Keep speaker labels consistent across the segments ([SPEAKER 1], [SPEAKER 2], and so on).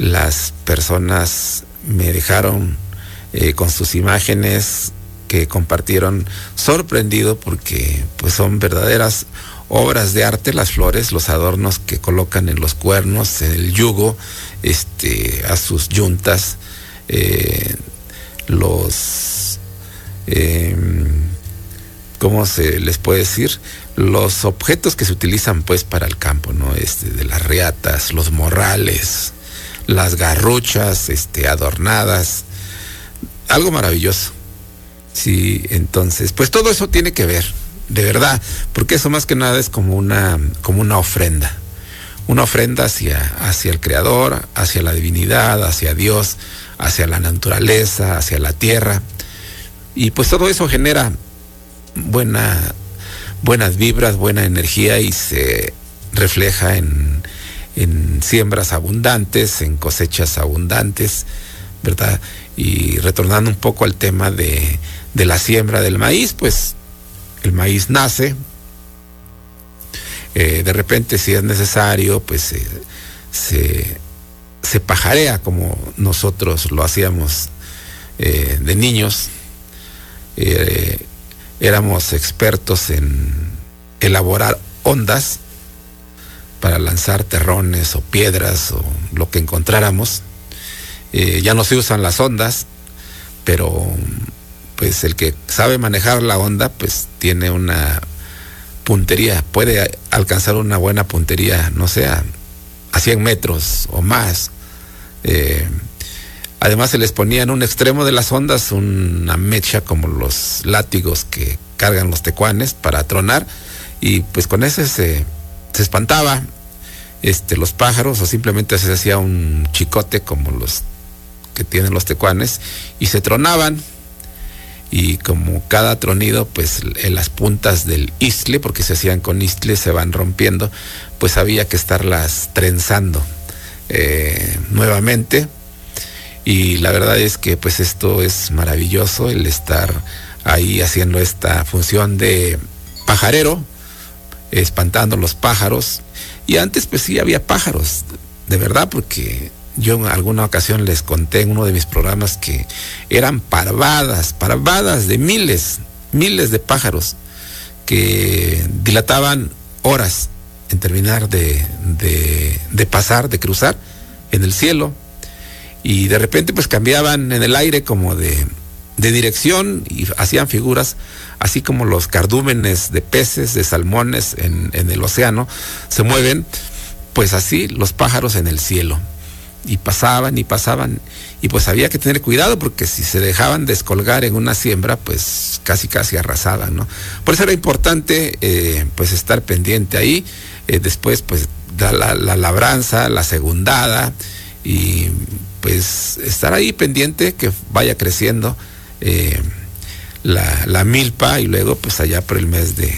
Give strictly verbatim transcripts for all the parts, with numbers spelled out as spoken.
[SPEAKER 1] las personas me dejaron eh, con sus imágenes que compartieron, sorprendido porque pues son verdaderas obras de arte, las flores, los adornos que colocan en los cuernos, en el yugo, este, a sus yuntas, eh, los, eh, ¿cómo se les puede decir? Los objetos que se utilizan pues para el campo, ¿no? Este, de las riatas, los morrales, las garruchas, este, adornadas, algo maravilloso. Sí, entonces, pues todo eso tiene que ver, de verdad, porque eso más que nada es como una, como una ofrenda, una ofrenda hacia, hacia el Creador, hacia la divinidad, hacia Dios, hacia la naturaleza, hacia la tierra, y pues todo eso genera buena, buenas vibras, buena energía y se refleja en, en siembras abundantes, en cosechas abundantes, ¿verdad? Y retornando un poco al tema de, de la siembra del maíz, pues el maíz nace, eh, de repente si es necesario, pues eh, se, se pajarea como nosotros lo hacíamos eh, de niños. Eh, éramos expertos en elaborar ondas para lanzar terrones o piedras o lo que encontráramos. Eh, ya no se usan las ondas, pero pues el que sabe manejar la onda pues tiene una puntería, puede alcanzar una buena puntería, no sé, a, a cien metros o más. Eh, además se les ponía en un extremo de las ondas una mecha como los látigos que cargan los tecuanes para tronar, y pues con ese se, se espantaba este, los pájaros, o simplemente se hacía un chicote como los que tienen los tecuanes y se tronaban. Y como cada tronido, pues en las puntas del istle, porque se hacían con istle, se van rompiendo, pues había que estarlas trenzando eh, nuevamente. Y la verdad es que pues esto es maravilloso, el estar ahí haciendo esta función de pajarero, espantando los pájaros. Y antes pues sí había pájaros, de verdad, porque yo en alguna ocasión les conté en uno de mis programas que eran parvadas, parvadas de miles, miles de pájaros que dilataban horas en terminar de, de, de pasar, de cruzar en el cielo, y de repente pues cambiaban en el aire como de, de dirección y hacían figuras, así como los cardúmenes de peces, de salmones en, en el océano se mueven, pues así los pájaros en el cielo. Y pasaban y pasaban, y pues había que tener cuidado porque si se dejaban descolgar en una siembra, pues casi casi arrasaban, ¿no? Por eso era importante eh, pues estar pendiente ahí, eh, después pues la, la, la labranza, la segundada, y pues estar ahí pendiente que vaya creciendo eh, la, la milpa, y luego pues allá por el mes de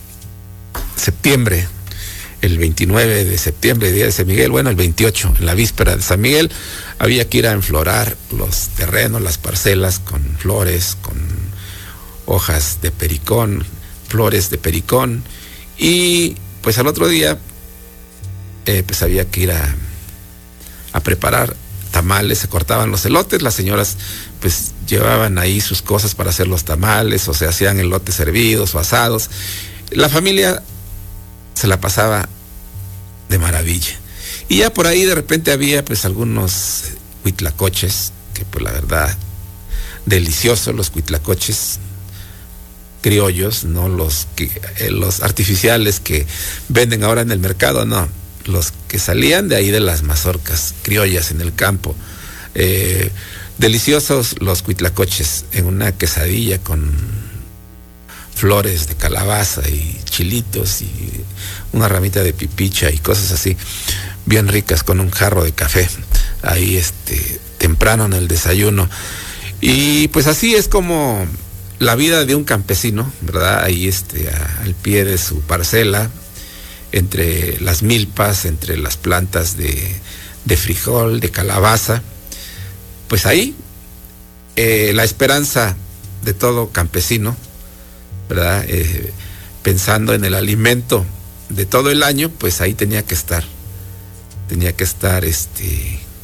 [SPEAKER 1] septiembre, el veintinueve de septiembre, día de San Miguel, bueno, el veintiocho, en la víspera de San Miguel, había que ir a enflorar los terrenos, las parcelas, con flores, con hojas de pericón, flores de pericón, y pues al otro día, eh, pues había que ir a, a preparar tamales, se cortaban los elotes, las señoras pues llevaban ahí sus cosas para hacer los tamales, o se hacían elotes hervidos o asados. La familia se la pasaba de maravilla. Y ya por ahí de repente había pues algunos huitlacoches, que pues la verdad, deliciosos los huitlacoches criollos, no los que eh, los artificiales que venden ahora en el mercado, no, los que salían de ahí de las mazorcas criollas en el campo. Eh, deliciosos los huitlacoches en una quesadilla con flores de calabaza y chilitos y una ramita de pipicha y cosas así, bien ricas, con un jarro de café, ahí este, temprano en el desayuno. Y pues así es como la vida de un campesino, ¿verdad? Ahí este, a, al pie de su parcela, entre las milpas, entre las plantas de, de frijol, de calabaza, pues ahí eh, la esperanza de todo campesino, ¿verdad? Eh, pensando en el alimento de todo el año, pues ahí tenía que estar, tenía que estar este,